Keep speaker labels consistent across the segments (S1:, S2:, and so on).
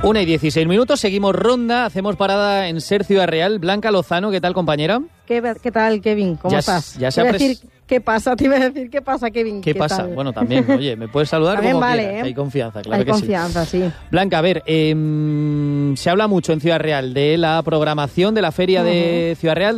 S1: 1:16, seguimos ronda, hacemos parada en Ser Ciudad Real. Blanca Lozano, ¿qué tal, compañera?
S2: ¿Qué tal, Kevin? ¿Cómo estás?
S1: Ya se
S2: ¿Qué pasa? Te iba a decir, ¿qué pasa, Kevin?
S1: ¿Qué pasa?
S2: Tal?
S1: Bueno, también, oye, me puedes saludar
S2: también
S1: como
S2: vale,
S1: quieras,
S2: ¿eh?
S1: Hay confianza, claro
S2: hay
S1: que
S2: confianza, sí.
S1: Blanca, a ver, se habla mucho en Ciudad Real de la programación de la feria de Ciudad Real,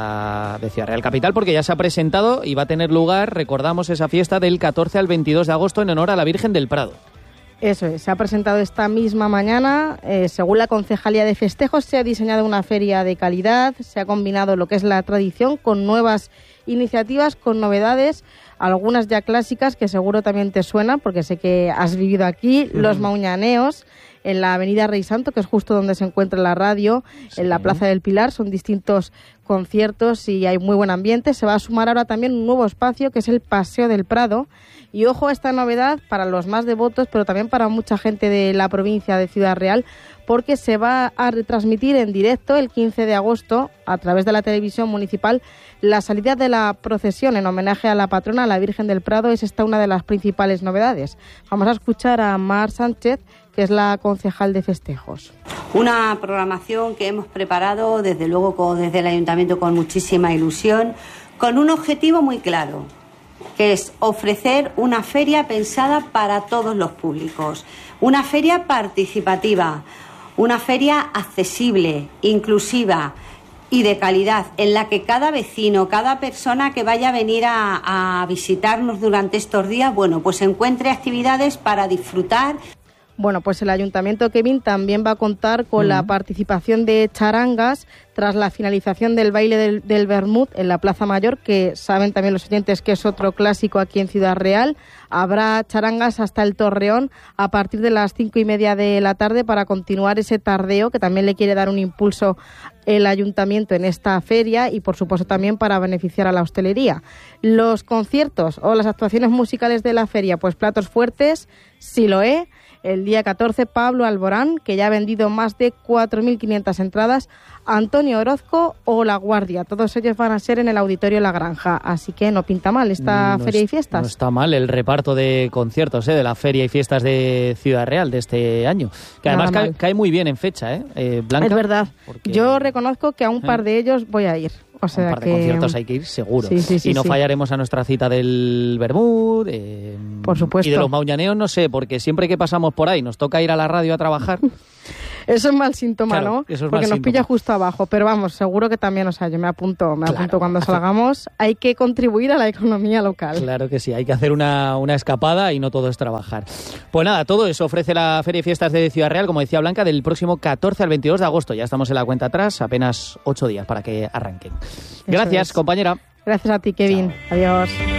S1: de Ciudad Real Capital, porque ya se ha presentado y va a tener lugar, recordamos, esa fiesta del 14 al 22 de agosto en honor a la Virgen del Prado.
S2: Eso es, se ha presentado esta misma mañana. Según la Concejalía de Festejos, se ha diseñado una feria de calidad, se ha combinado lo que es la tradición con nuevas iniciativas, con novedades, algunas ya clásicas que seguro también te suenan, porque sé que has vivido aquí, los Mauñaneos, en la avenida Rey Santo, que es justo donde se encuentra la radio, en la Plaza del Pilar. Son distintos conciertos y hay muy buen ambiente. Se va a sumar ahora también un nuevo espacio, que es el Paseo del Prado. Y ojo a esta novedad para los más devotos, pero también para mucha gente de la provincia de Ciudad Real, porque se va a retransmitir en directo el 15 de agosto, a través de la televisión municipal, la salida de la procesión en homenaje a la patrona, la Virgen del Prado. Es esta una de las principales novedades. Vamos a escuchar a Mar Sánchez, que es la concejal de festejos.
S3: Una programación que hemos preparado, desde luego, desde el Ayuntamiento con muchísima ilusión, con un objetivo muy claro, que es ofrecer una feria pensada para todos los públicos, una feria participativa, una feria accesible, inclusiva y de calidad, en la que cada vecino, cada persona que vaya a venir a visitarnos durante estos días, bueno, pues encuentre actividades para disfrutar.
S2: Bueno, pues el Ayuntamiento, Kevin, también va a contar con la participación de charangas tras la finalización del baile del Vermut en la Plaza Mayor, que saben también los oyentes que es otro clásico aquí en Ciudad Real. Habrá charangas hasta el Torreón a partir de las 5:30 de la tarde para continuar ese tardeo, que también le quiere dar un impulso el Ayuntamiento en esta feria y, por supuesto, también para beneficiar a la hostelería. Los conciertos o las actuaciones musicales de la feria, pues platos fuertes, Siloé. El día 14, Pablo Alborán, que ya ha vendido más de 4.500 entradas, Antonio Orozco o La Guardia. Todos ellos van a ser en el Auditorio La Granja, así que no pinta mal esta feria y fiestas.
S1: No está mal el reparto de conciertos de la feria y fiestas de Ciudad Real de este año, que además cae muy bien en fecha, Blanca.
S2: Es verdad, yo reconozco que a un par de ellos voy a ir. O sea,
S1: un par de conciertos hay que ir seguro.
S2: Sí,
S1: y no fallaremos a nuestra cita del Bermud,
S2: por supuesto.
S1: Y de los Mauñaneos no sé, porque siempre que pasamos por ahí nos toca ir a la radio a trabajar.
S2: Eso es mal síntoma,
S1: claro,
S2: ¿no?
S1: Eso es
S2: porque
S1: mal
S2: nos
S1: síntoma.
S2: Pilla justo abajo. Pero vamos, seguro que también, yo me apunto cuando salgamos. Hay que contribuir a la economía local.
S1: Claro que sí, hay que hacer una escapada y no todo es trabajar. Pues nada, todo eso ofrece la Feria y Fiestas de Ciudad Real, como decía Blanca, del próximo 14 al 22 de agosto. Ya estamos en la cuenta atrás, apenas 8 días para que arranquen. Gracias, compañera.
S2: Gracias a ti, Kevin.
S1: Chao.
S2: Adiós.